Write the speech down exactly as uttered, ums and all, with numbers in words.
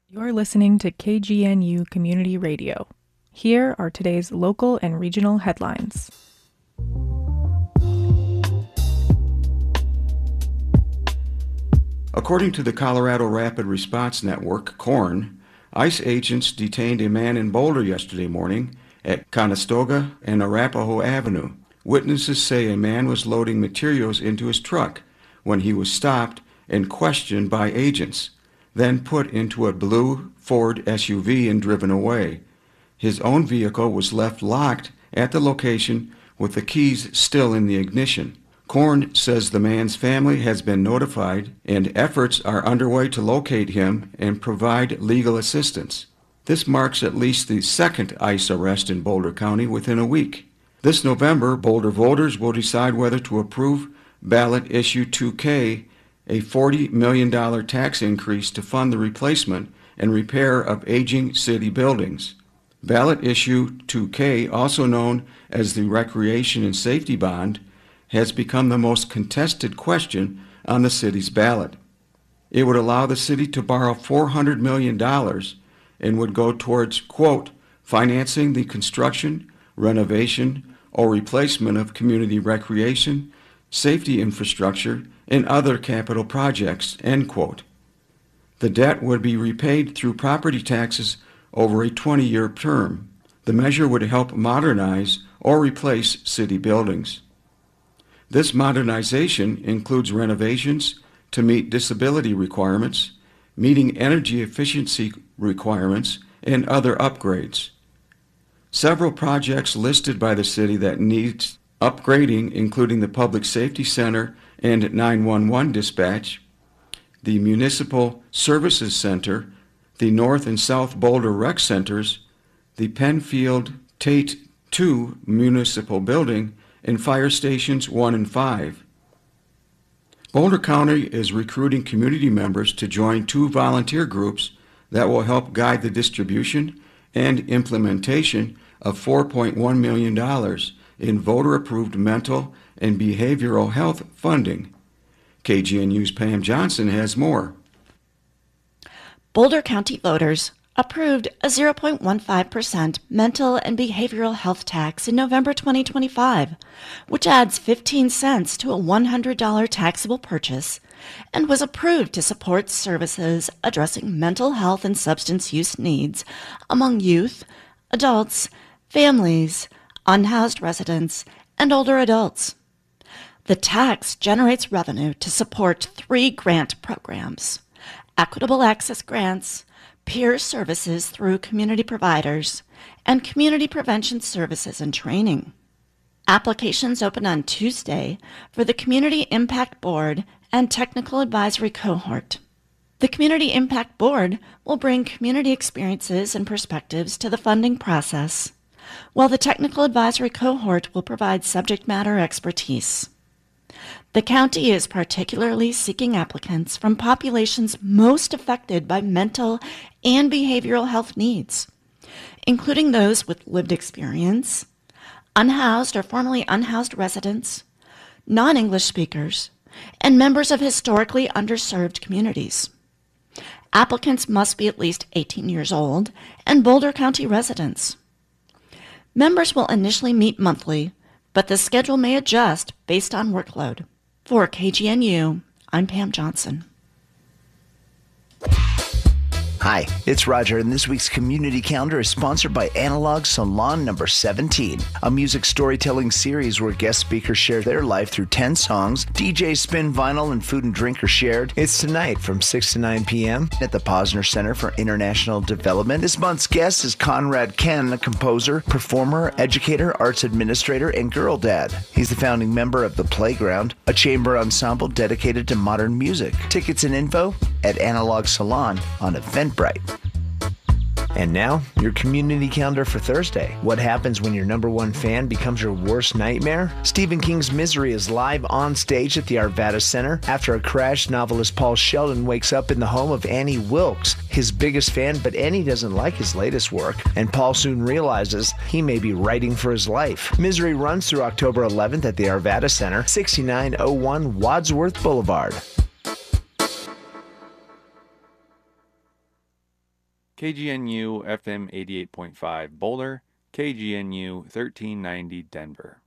You're listening to K G N U Community Radio. Here are today's local and regional headlines. According to the Colorado Rapid Response Network, CORN, ICE agents detained a man in Boulder yesterday morning at Conestoga and Arapahoe Avenue. Witnesses say a man was loading materials into his truck when he was stopped and questioned by agents, then put into a blue Ford S U V and driven away. His own vehicle was left locked at the location with the keys still in the ignition. CORN says the man's family has been notified and efforts are underway to locate him and provide legal assistance. This marks at least the second ICE arrest in Boulder County within a week. This November, Boulder voters will decide whether to approve ballot issue two K, a forty million dollars tax increase to fund the replacement and repair of aging city buildings. Ballot issue two K, also known as the Recreation and Safety Bond, has become the most contested question on the city's ballot. It would allow the city to borrow four hundred million dollars and would go towards, quote, financing the construction, renovation, or replacement of community recreation, safety infrastructure, and other capital projects, end quote. The debt would be repaid through property taxes over a twenty-year term. The measure would help modernize or replace city buildings. This modernization includes renovations to meet disability requirements, meeting energy efficiency requirements, and other upgrades. Several projects listed by the city that needs upgrading, including the Public Safety Center and nine one one dispatch, the Municipal Services Center, the North and South Boulder Rec Centers, the Penfield Tate two Municipal Building, and Fire Stations one and five. Boulder County is recruiting community members to join two volunteer groups that will help guide the distribution and implementation of four point one million dollars in voter-approved mental and behavioral health funding. K G N U's Pam Johnson has more. Boulder County voters approved a zero point one five percent mental and behavioral health tax in November twenty twenty-five, which adds fifteen cents to a one hundred dollars taxable purchase and was approved to support services addressing mental health and substance use needs among youth, adults, families, unhoused residents, and older adults. The tax generates revenue to support three grant programs: equitable access grants, peer services through community providers, and community prevention services and training. Applications open on Tuesday for the Community Impact Board and Technical Advisory Cohort. The Community Impact Board will bring community experiences and perspectives to the funding process, while the Technical Advisory Cohort will provide subject matter expertise. The county is particularly seeking applicants from populations most affected by mental and behavioral health needs, including those with lived experience, unhoused or formerly unhoused residents, non-English speakers, and members of historically underserved communities. Applicants must be at least eighteen years old and Boulder County residents. Members will initially meet monthly, but the schedule may adjust based on workload. For K G N U, I'm Pam Johnson. Hi, it's Roger, and this week's community calendar is sponsored by Analog Salon number seventeen, a music storytelling series where guest speakers share their life through ten songs, D Js spin vinyl, and food and drink are shared. It's tonight from six to nine p.m. at the Posner Center for International Development. This month's guest is Conrad Ken, a composer, performer, educator, arts administrator, and girl dad. He's the founding member of The Playground, a chamber ensemble dedicated to modern music. Tickets and info at Analog Salon on Eventbrite. And now, your community calendar for Thursday. What happens when your number one fan becomes your worst nightmare? Stephen King's Misery is live on stage at the Arvada Center after a crash. Novelist Paul Sheldon wakes up in the home of Annie Wilkes, his biggest fan, but Annie doesn't like his latest work, and Paul soon realizes he may be writing for his life. Misery runs through October eleventh at the Arvada Center, sixty-nine oh one Wadsworth Boulevard. K G N U F M eighty-eight point five Boulder, K G N U thirteen ninety Denver.